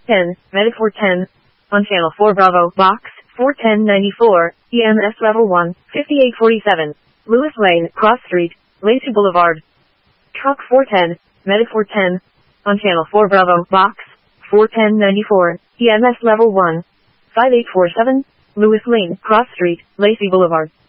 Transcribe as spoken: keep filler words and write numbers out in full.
ten, Medic four ten. On Channel four Bravo, Box, four ten ninety-four, E M S Level one, fifty-eight forty-seven. Lewis Lane, Cross Street, Lacey Boulevard. Truck four ten, Medic four ten. On Channel four Bravo, Box, four ten ninety-four, E M S Level one, five eight four seven. Lewis Lane, Cross Street, Lacey Boulevard.